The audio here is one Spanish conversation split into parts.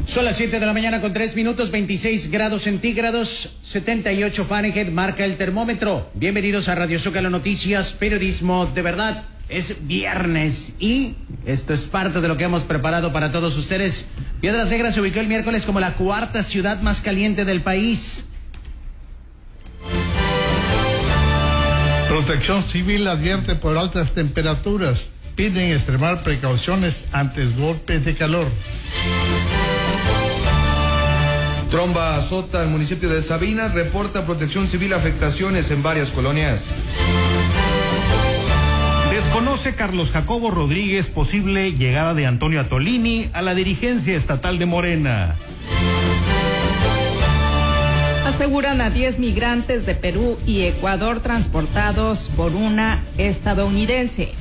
Son las 7 de la mañana con 3 minutos, 26 grados centígrados, 78 Fahrenheit marca el termómetro. Bienvenidos a Radio Zócalo Noticias, periodismo de verdad. Es viernes y esto es parte de lo que hemos preparado para todos ustedes. Piedras Negras se ubicó el miércoles como la cuarta ciudad más caliente del país. Protección Civil advierte por altas temperaturas. Piden extremar precauciones ante golpes de calor. Tromba azota al municipio de Sabinas, reporta Protección Civil afectaciones en varias colonias. Desconoce Carlos Jacobo Rodríguez posible llegada de Antonio Atolini a la dirigencia estatal de Morena. Aseguran a 10 migrantes de Perú y Ecuador transportados por una estadounidense.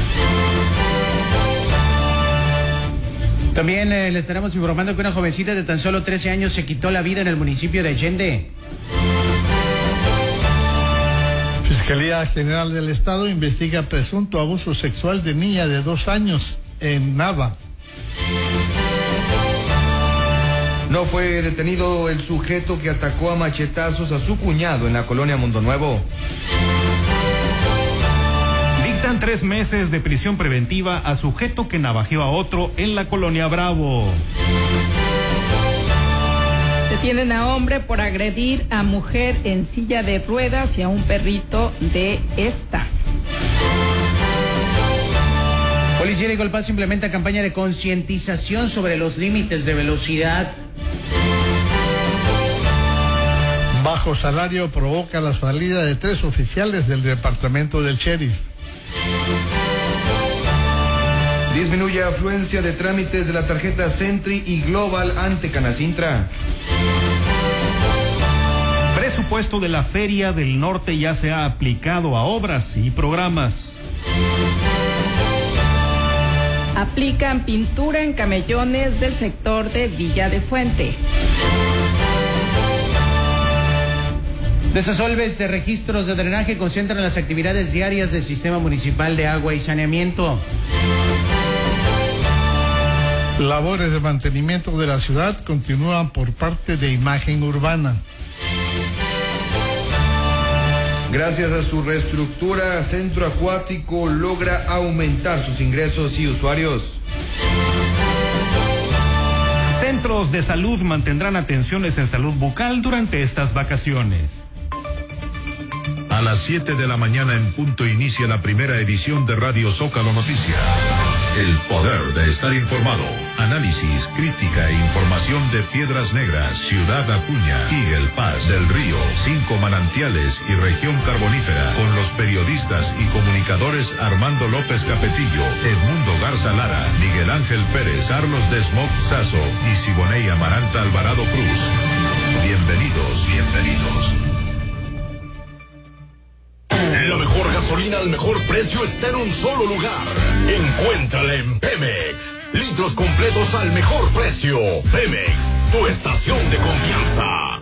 También le estaremos informando que una jovencita de tan solo 13 años se quitó la vida en el municipio de Allende. Fiscalía General del Estado investiga presunto abuso sexual de niña de 2 años en Nava. No fue detenido el sujeto que atacó a machetazos a su cuñado en la colonia Mundo Nuevo. Dictan 3 meses de prisión preventiva a sujeto que navajeó a otro en la colonia Bravo. Detienen a hombre por agredir a mujer en silla de ruedas y a un perrito de esta. Policía de Golpazo implementa campaña de concientización sobre los límites de velocidad. Bajo salario provoca la salida de 3 oficiales del departamento del sheriff. Disminuye afluencia de trámites de la tarjeta Sentry y Global ante Canacintra. Presupuesto de la Feria del Norte ya se ha aplicado a obras y programas. Aplican pintura en camellones del sector de Villa de Fuente. Desasolves de registros de drenaje concentran las actividades diarias del Sistema Municipal de Agua y Saneamiento. Labores de mantenimiento de la ciudad continúan por parte de Imagen Urbana. Gracias a su reestructura, Centro Acuático logra aumentar sus ingresos y usuarios. Centros de salud mantendrán atenciones en salud bucal durante estas vacaciones. A las 7 de la mañana en punto inicia la primera edición de Radio Zócalo Noticias. El poder de estar informado. Análisis, crítica e información de Piedras Negras, Ciudad Acuña y El Paz del Río, 5 manantiales y región carbonífera, con los periodistas y comunicadores Armando López Capetillo, Edmundo Garza Lara, Miguel Ángel Pérez, Carlos Desmond Sazo y Siboney Amaranta Alvarado Cruz. Bienvenidos. La mejor gasolina al mejor precio está en un solo lugar. Encuéntrala en Pemex. Litros completos al mejor precio. Pemex, tu estación de confianza.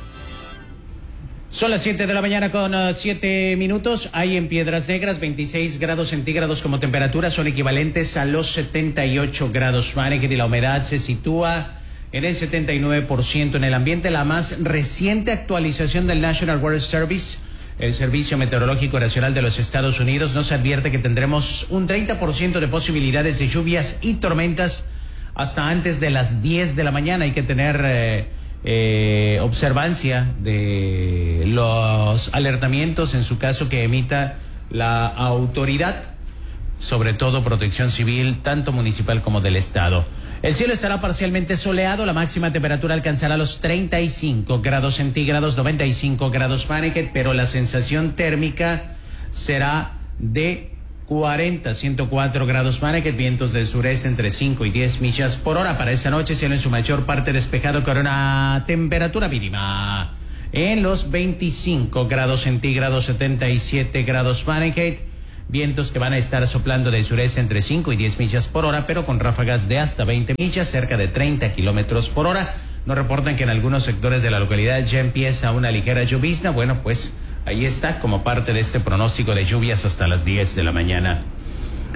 Son las 7 de la mañana con 7 minutos. Hay en Piedras Negras 26 grados centígrados como temperatura. Son equivalentes a los 78 grados Fahrenheit y la humedad se sitúa en el 79% en el ambiente. La más reciente actualización del National Weather Service, el Servicio Meteorológico Nacional de los Estados Unidos, nos advierte que tendremos un 30% de posibilidades de lluvias y tormentas hasta antes de las 10 de la mañana. Hay que tener observancia de los alertamientos en su caso que emita la autoridad, sobre todo Protección Civil, tanto municipal como del Estado. El cielo estará parcialmente soleado, la máxima temperatura alcanzará los 35 grados centígrados, 95 grados Fahrenheit, pero la sensación térmica será de 104 grados Fahrenheit, vientos del sureste entre 5 y 10 millas por hora. Para esta noche, cielo en su mayor parte despejado con una temperatura mínima en los 25 grados centígrados, 77 grados Fahrenheit. Vientos que van a estar soplando del sureste entre 5 y 10 millas por hora, pero con ráfagas de hasta 20 millas, cerca de 30 kilómetros por hora. Nos reportan que en algunos sectores de la localidad ya empieza una ligera llovizna. Bueno, pues ahí está como parte de este pronóstico de lluvias hasta las 10 de la mañana.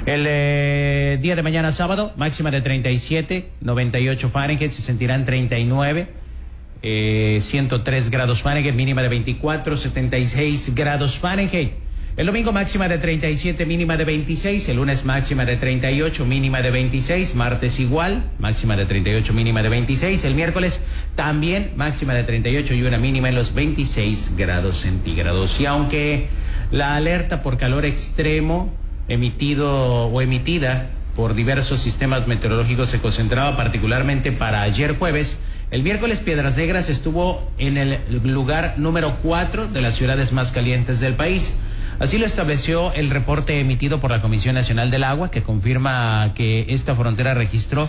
El día de mañana sábado, máxima de 37, 98 Fahrenheit, se sentirán 39, 103 grados Fahrenheit, mínima de 24, 76 grados Fahrenheit. El domingo máxima de 37, mínima de 26, el lunes máxima de 38, mínima de 26, martes igual, máxima de 38, mínima de 26, el miércoles también máxima de 38 y una mínima en los 26 grados centígrados. Y aunque la alerta por calor extremo emitida por diversos sistemas meteorológicos se concentraba particularmente para ayer jueves, el miércoles Piedras Negras estuvo en el lugar número 4 de las ciudades más calientes del país. Así lo estableció el reporte emitido por la Comisión Nacional del Agua, que confirma que esta frontera registró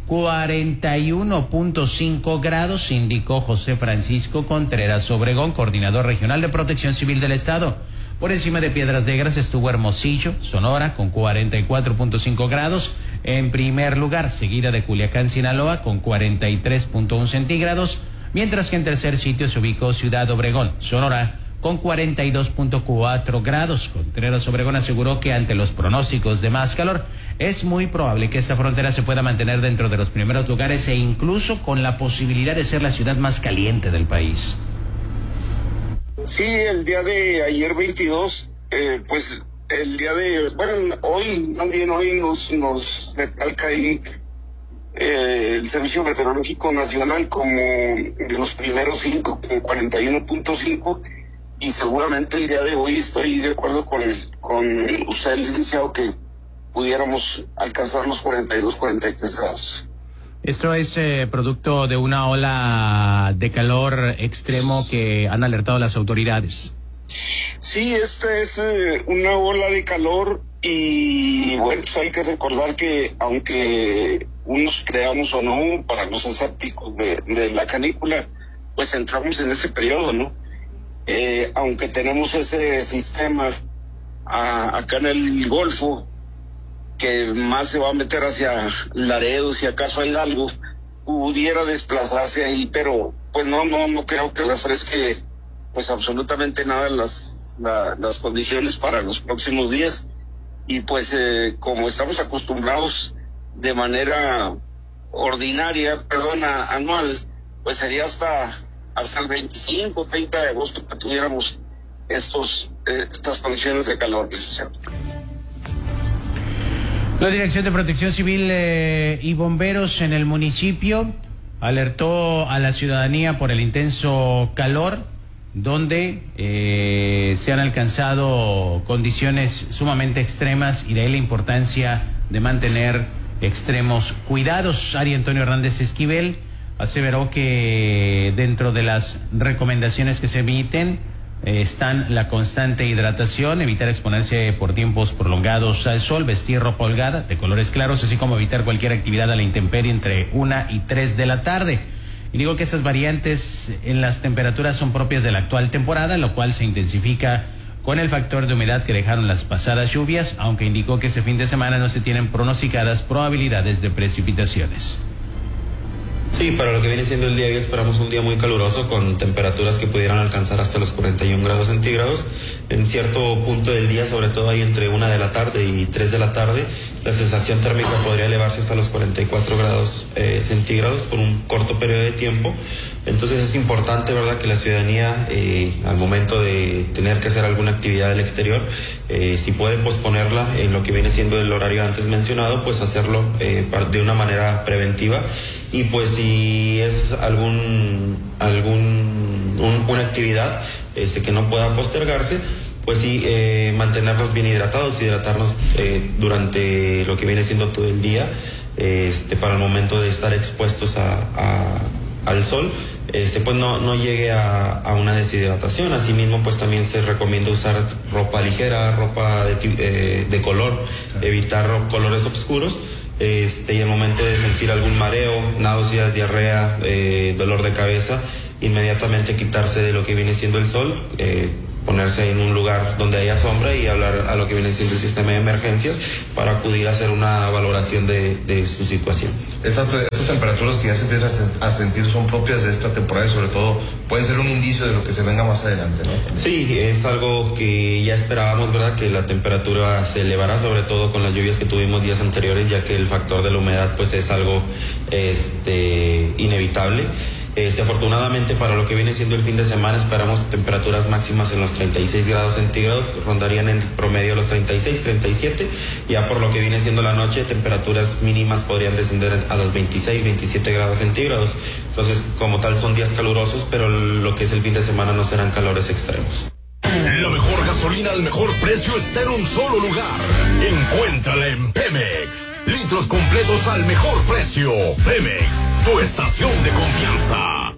41.5 grados, indicó José Francisco Contreras Obregón, coordinador regional de Protección Civil del Estado. Por encima de Piedras Negras estuvo Hermosillo, Sonora, con 44.5 grados en primer lugar, seguida de Culiacán, Sinaloa, con 43.1 centígrados, mientras que en tercer sitio se ubicó Ciudad Obregón, Sonora, con 42.4 grados. Contreras Obregón aseguró que ante los pronósticos de más calor, es muy probable que esta frontera se pueda mantener dentro de los primeros lugares e incluso con la posibilidad de ser la ciudad más caliente del país. Sí, el día de ayer 22, pues el día de, bueno, hoy nos recalca ahí el Servicio Meteorológico Nacional como de los primeros 5, con 41.5, y seguramente el día de hoy estoy de acuerdo con usted, licenciado, que pudiéramos alcanzar los 42, 43 grados. Esto es producto de una ola de calor extremo que han alertado las autoridades. Sí, esta es una ola de calor y bueno, pues hay que recordar que aunque unos creamos o no, para los escépticos de la canícula, pues entramos en ese periodo, ¿no? Aunque tenemos ese sistema acá en el Golfo, que más se va a meter hacia Laredo, si acaso a Hidalgo, pudiera desplazarse ahí, pero pues no creo que refresque pues absolutamente nada las condiciones para los próximos días. Y pues como estamos acostumbrados de manera anual, pues sería hasta el 25, 30 de agosto que tuviéramos estas condiciones de calor. La Dirección de Protección Civil y Bomberos en el municipio alertó a la ciudadanía por el intenso calor, donde se han alcanzado condiciones sumamente extremas y de ahí la importancia de mantener extremos cuidados. Ari Antonio Hernández Esquivel aseveró que dentro de las recomendaciones que se emiten están la constante hidratación, evitar exponerse por tiempos prolongados al sol, vestir ropa holgada de colores claros, así como evitar cualquier actividad a la intemperie entre 1 y 3 de la tarde. Y digo que esas variantes en las temperaturas son propias de la actual temporada, lo cual se intensifica con el factor de humedad que dejaron las pasadas lluvias, aunque indicó que ese fin de semana no se tienen pronosticadas probabilidades de precipitaciones. Sí, para lo que viene siendo el día de hoy esperamos un día muy caluroso con temperaturas que pudieran alcanzar hasta los 41 grados centígrados. En cierto punto del día, sobre todo ahí entre 1 de la tarde y 3 de la tarde, la sensación térmica podría elevarse hasta los 44 grados centígrados por un corto periodo de tiempo. Entonces es importante, ¿verdad?, que la ciudadanía al momento de tener que hacer alguna actividad del exterior, si puede posponerla en lo que viene siendo el horario antes mencionado, pues hacerlo de una manera preventiva. Y pues si es una actividad que no pueda postergarse, pues sí, mantenernos bien hidratados durante lo que viene siendo todo el día, para el momento de estar expuestos al sol, pues no llegue a una deshidratación. Asimismo, pues también se recomienda usar ropa ligera, ropa de color, evitar colores oscuros. Y al momento de sentir algún mareo, náuseas, diarrea, dolor de cabeza, inmediatamente quitarse de lo que viene siendo el sol, ponerse en un lugar donde haya sombra y hablar a lo que viene siendo el sistema de emergencias para acudir a hacer una valoración de su situación. Estas temperaturas que ya se empiezan a sentir son propias de esta temporada y sobre todo pueden ser un indicio de lo que se venga más adelante, ¿no? Sí, es algo que ya esperábamos, ¿verdad? Que la temperatura se elevara, sobre todo con las lluvias que tuvimos días anteriores, ya que el factor de la humedad pues es algo inevitable. Afortunadamente para lo que viene siendo el fin de semana esperamos temperaturas máximas en los 36 grados centígrados, rondarían en promedio los 36, 37, ya por lo que viene siendo la noche temperaturas mínimas podrían descender a los 26, 27 grados centígrados, entonces como tal son días calurosos, pero lo que es el fin de semana no serán calores extremos. La mejor gasolina al mejor precio está en un solo lugar. Encuéntrala en Pemex. Litros completos al mejor precio. Pemex, tu estación de confianza.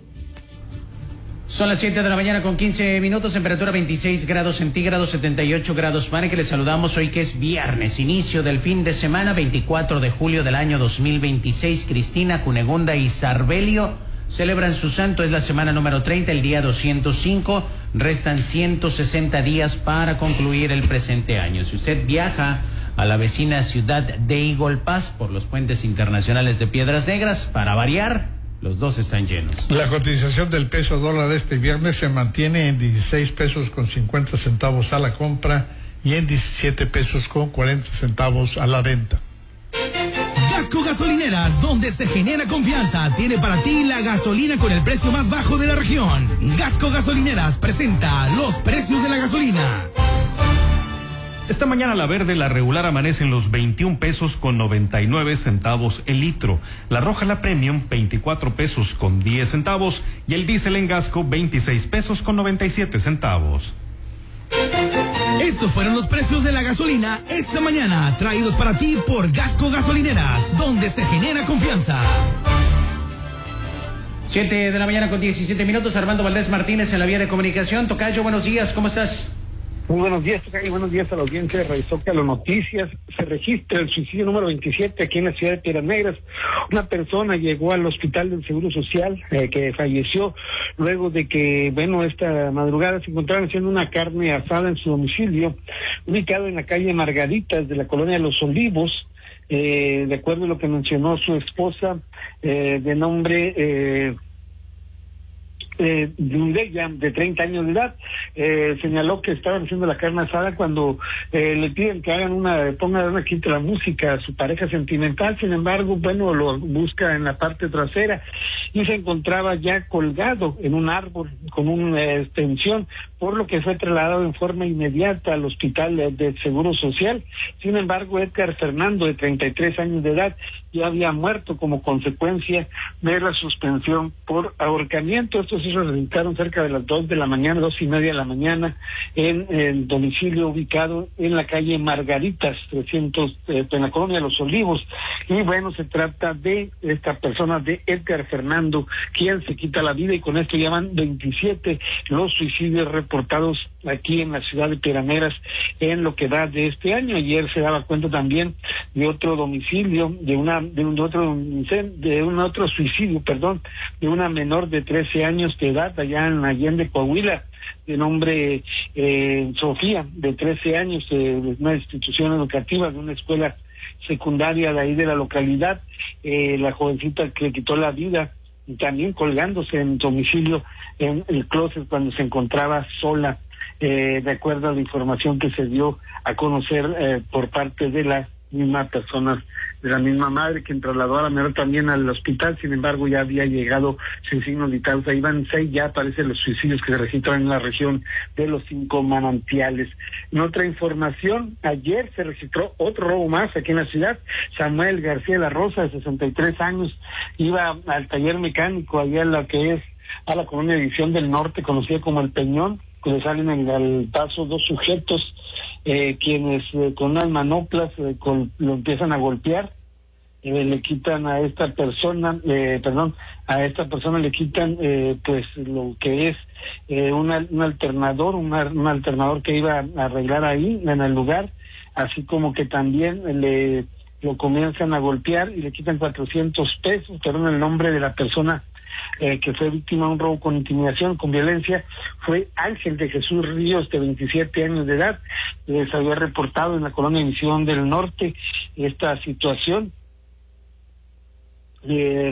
Son las 7 de la mañana con 15 minutos, temperatura 26 grados centígrados, 78 grados Fahrenheit, que les saludamos hoy que es viernes, inicio del fin de semana, 24 de julio del año 2026. Cristina, Cunegunda y Sarbelio celebran su santo, es la semana número 30, el día 205, restan 160 días para concluir el presente año. Si usted viaja a la vecina ciudad de Eagle Pass por los puentes internacionales de Piedras Negras, para variar, los dos están llenos. La cotización del peso dólar este viernes se mantiene en 16 pesos con 50 centavos a la compra y en 17 pesos con 40 centavos a la venta. Gasco Gasolineras, donde se genera confianza, tiene para ti la gasolina con el precio más bajo de la región. Gasco Gasolineras presenta los precios de la gasolina. Esta mañana la verde, la regular, amanece en los 21 pesos con 99 centavos el litro. La roja, la premium, 24 pesos con 10 centavos. Y el diésel en Gasco, 26 pesos con 97 centavos. Estos fueron los precios de la gasolina esta mañana, traídos para ti por Gasco Gasolineras, donde se genera confianza. 7 de la mañana con 17 minutos, Armando Valdés Martínez en la vía de comunicación. Tocayo, buenos días, ¿cómo estás? Muy buenos días, Tocayo, buenos días a la audiencia de Radio Zócalo Noticias. Se registra el suicidio número 27 aquí en la ciudad de Piedras Negras. Una persona llegó al hospital del Seguro Social que falleció luego de que, esta madrugada se encontraban haciendo una carne asada en su domicilio, ubicado en la calle Margaritas de la colonia Los Olivos. De acuerdo a lo que mencionó su esposa, de nombre Yundeya, de 30 años de edad, señaló que estaban haciendo la carne asada cuando le piden que pongan aquí la música a su pareja sentimental. Sin embargo, lo busca en la parte trasera y se encontraba ya colgado en un árbol con una extensión, por lo que fue trasladado en forma inmediata al hospital del Seguro Social. Sin embargo, Edgar Fernando, de 33 años de edad, ya había muerto como consecuencia de la suspensión por ahorcamiento. Estos se realizaron cerca de las 2 de la mañana, 2:30 de la mañana, en el domicilio ubicado en la calle Margaritas 300, en la colonia Los Olivos. Y se trata de esta persona, de Edgar Fernando, quien se quita la vida, y con esto ya van 27 los suicidios reportados aquí en la ciudad de Piedras Negras en lo que da de este año. Ayer se daba cuenta también de otro domicilio, de un otro suicidio, de una menor de 13 años de edad allá en Allende, Coahuila, de nombre Sofía, de 13 años, de una institución educativa, de una escuela secundaria de ahí de la localidad. La jovencita que le quitó la vida, también colgándose en domicilio en el closet cuando se encontraba sola, de acuerdo a la información que se dio a conocer por parte de la misma persona, de la misma madre, quien trasladó a la menor también al hospital. Sin embargo, ya había llegado sin signos vitales. Ahí van 6, ya aparecen los suicidios que se registran en la región de los 5 manantiales. En otra información, ayer se registró otro robo más aquí en la ciudad. Samuel García La Rosa, de 63 años, iba al taller mecánico allá en la que es a la colonia División del Norte, conocida como El Peñón, que le salen al paso 2 sujetos, quienes con unas manoplas lo empiezan a golpear. Le quitan a esta persona, le quitan lo que es un alternador que iba a arreglar ahí en el lugar, así como que también lo comienzan a golpear y le quitan 400 pesos, el nombre de la persona que fue víctima de un robo con intimidación, con violencia, fue Ángel de Jesús Ríos, de 27 años de edad. Se había reportado en la colonia Misión del Norte esta situación.